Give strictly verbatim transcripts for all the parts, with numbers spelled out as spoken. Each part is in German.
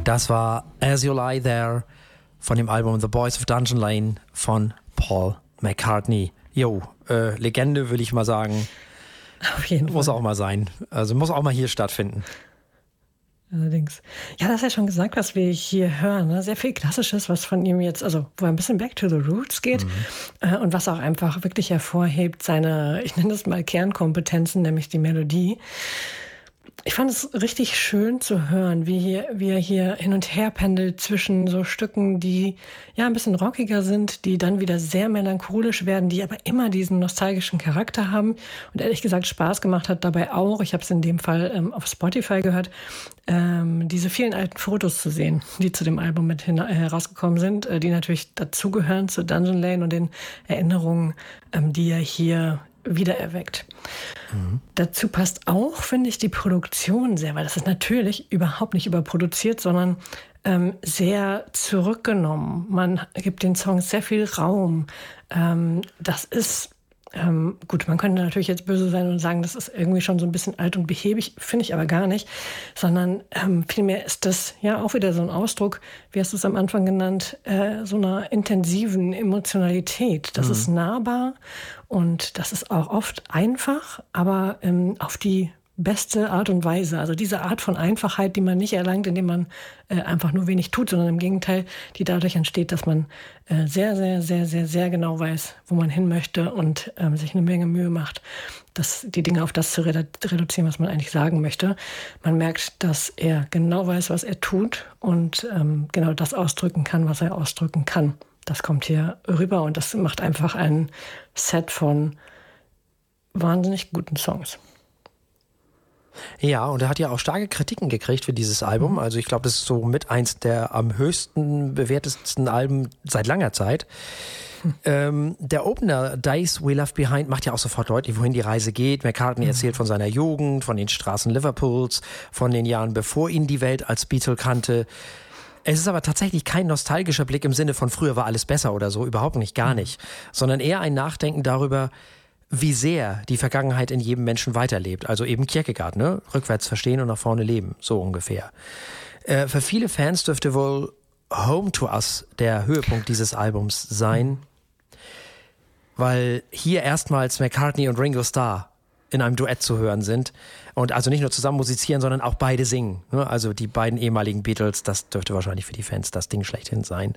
Das war As You Lie There von dem Album The Boys of Dungeon Lane von Paul McCartney. Jo, äh, Legende will ich mal sagen. Auf jeden Fall. Muss auch mal sein. Also muss auch mal hier stattfinden. Allerdings. Ja, das hast ja schon gesagt, was wir hier hören. Ne? Sehr viel Klassisches, was von ihm jetzt, also wo er ein bisschen back to the roots geht mhm. äh, und was auch einfach wirklich hervorhebt, seine, ich nenne das mal Kernkompetenzen, nämlich die Melodie. Ich fand es richtig schön zu hören, wie, hier, wie er hier hin und her pendelt zwischen so Stücken, die ja ein bisschen rockiger sind, die dann wieder sehr melancholisch werden, die aber immer diesen nostalgischen Charakter haben und ehrlich gesagt Spaß gemacht hat dabei auch, ich habe es in dem Fall ähm, auf Spotify gehört, ähm, diese vielen alten Fotos zu sehen, die zu dem Album mit hin, äh, herausgekommen sind, äh, die natürlich dazugehören zu Dungeon Lane und den Erinnerungen, ähm, die er hier wiedererweckt. Mhm. Dazu passt auch, finde ich, die Produktion sehr, weil das ist natürlich überhaupt nicht überproduziert, sondern ähm, sehr zurückgenommen. Man gibt den Songs sehr viel Raum. Ähm, das ist Ähm, gut, man könnte natürlich jetzt böse sein und sagen, das ist irgendwie schon so ein bisschen alt und behäbig, finde ich aber gar nicht, sondern ähm, vielmehr ist das ja auch wieder so ein Ausdruck, wie hast du es am Anfang genannt, äh, so einer intensiven Emotionalität. Das mhm. ist nahbar und das ist auch oft einfach, aber ähm, auf die beste Art und Weise. Also diese Art von Einfachheit, die man nicht erlangt, indem man äh, einfach nur wenig tut, sondern im Gegenteil, die dadurch entsteht, dass man äh, sehr, sehr, sehr, sehr, sehr genau weiß, wo man hin möchte und ähm, sich eine Menge Mühe macht, das, die Dinge auf das zu redu- reduzieren, was man eigentlich sagen möchte. Man merkt, dass er genau weiß, was er tut und ähm, genau das ausdrücken kann, was er ausdrücken kann. Das kommt hier rüber und das macht einfach ein Set von wahnsinnig guten Songs. Ja, und er hat ja auch starke Kritiken gekriegt für dieses Album. Also ich glaube, das ist so mit eins der am höchsten bewertesten Alben seit langer Zeit. Hm. Ähm, der Opener Days We Left Behind macht ja auch sofort deutlich, wohin die Reise geht. McCartney hm. erzählt von seiner Jugend, von den Straßen Liverpools, von den Jahren, bevor ihn die Welt als Beatle kannte. Es ist aber tatsächlich kein nostalgischer Blick im Sinne von früher war alles besser oder so, überhaupt nicht, gar nicht. Sondern eher ein Nachdenken darüber, wie sehr die Vergangenheit in jedem Menschen weiterlebt. Also eben Kierkegaard, ne? Rückwärts verstehen und nach vorne leben, so ungefähr. Äh, für viele Fans dürfte wohl Home to Us der Höhepunkt dieses Albums sein, weil hier erstmals McCartney und Ringo Starr in einem Duett zu hören sind und also nicht nur zusammen musizieren, sondern auch beide singen. Ne? Also die beiden ehemaligen Beatles, das dürfte wahrscheinlich für die Fans das Ding schlechthin sein.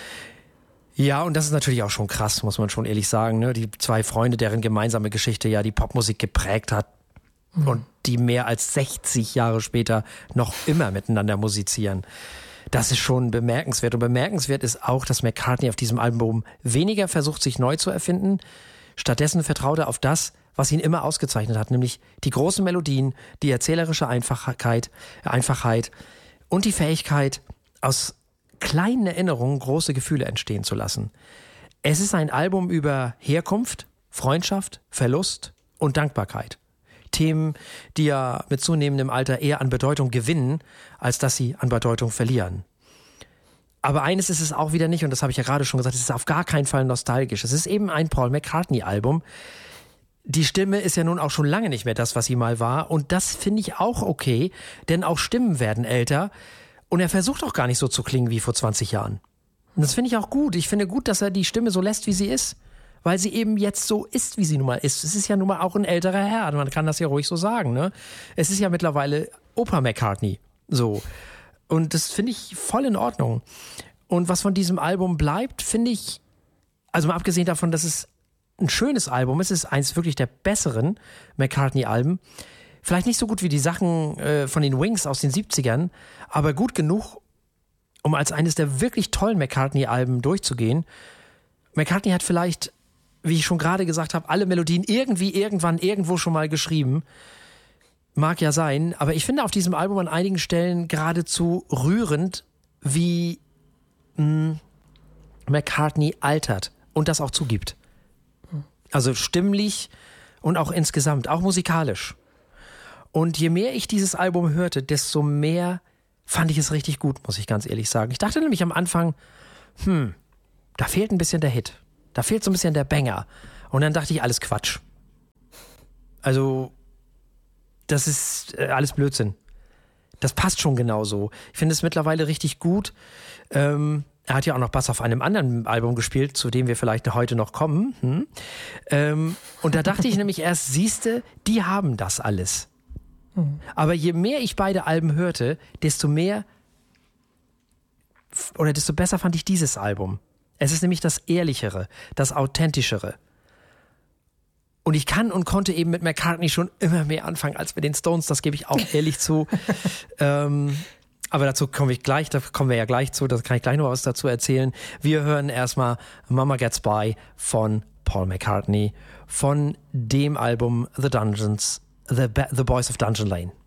Ja, und das ist natürlich auch schon krass, muss man schon ehrlich sagen. Ne? Die zwei Freunde, deren gemeinsame Geschichte ja die Popmusik geprägt hat mhm. und die mehr als sechzig Jahre später noch immer miteinander musizieren. Das ist schon bemerkenswert. Und bemerkenswert ist auch, dass McCartney auf diesem Album weniger versucht, sich neu zu erfinden. Stattdessen vertraut er auf das, was ihn immer ausgezeichnet hat, nämlich die großen Melodien, die erzählerische Einfachheit, Einfachheit und die Fähigkeit, aus kleinen Erinnerungen große Gefühle entstehen zu lassen. Es ist ein Album über Herkunft, Freundschaft, Verlust und Dankbarkeit. Themen, die ja mit zunehmendem Alter eher an Bedeutung gewinnen, als dass sie an Bedeutung verlieren. Aber eines ist es auch wieder nicht, und das habe ich ja gerade schon gesagt, es ist auf gar keinen Fall nostalgisch. Es ist eben ein Paul McCartney-Album. Die Stimme ist ja nun auch schon lange nicht mehr das, was sie mal war. Und das finde ich auch okay, denn auch Stimmen werden älter. Und er versucht auch gar nicht so zu klingen wie vor zwanzig Jahren. Und das finde ich auch gut. Ich finde gut, dass er die Stimme so lässt, wie sie ist. Weil sie eben jetzt so ist, wie sie nun mal ist. Es ist ja nun mal auch ein älterer Herr. Man kann das ja ruhig so sagen, ne? Es ist ja mittlerweile Opa McCartney. So. Und das finde ich voll in Ordnung. Und was von diesem Album bleibt, finde ich, also mal abgesehen davon, dass es ein schönes Album ist, es ist eins wirklich der besseren McCartney-Alben. Vielleicht nicht so gut wie die Sachen äh, von den Wings aus den siebzigern, aber gut genug, um als eines der wirklich tollen McCartney-Alben durchzugehen. McCartney hat vielleicht, wie ich schon gerade gesagt habe, alle Melodien irgendwie, irgendwann, irgendwo schon mal geschrieben. Mag ja sein, aber ich finde auf diesem Album an einigen Stellen geradezu rührend, wie mh, McCartney altert und das auch zugibt. Also stimmlich und auch insgesamt, auch musikalisch. Und je mehr ich dieses Album hörte, desto mehr fand ich es richtig gut, muss ich ganz ehrlich sagen. Ich dachte nämlich am Anfang, hm, da fehlt ein bisschen der Hit. Da fehlt so ein bisschen der Banger. Und dann dachte ich, alles Quatsch. Also, das ist äh, alles Blödsinn. Das passt schon genauso. Ich finde es mittlerweile richtig gut. Ähm, er hat ja auch noch Bass auf einem anderen Album gespielt, zu dem wir vielleicht heute noch kommen. Hm? Ähm, und da dachte ich nämlich erst, siehste, die haben das alles. Hm. Aber je mehr ich beide Alben hörte, desto mehr oder desto besser fand ich dieses Album. Es ist nämlich das Ehrlichere, das Authentischere. Und ich kann und konnte eben mit McCartney schon immer mehr anfangen als mit den Stones, das gebe ich auch ehrlich zu. ähm, aber dazu komme ich gleich, da kommen wir ja gleich zu, da kann ich gleich noch was dazu erzählen. Wir hören erstmal Mama Gets By von Paul McCartney von dem Album The Dungeons, The, ba- The Boys of Dungeon Lane.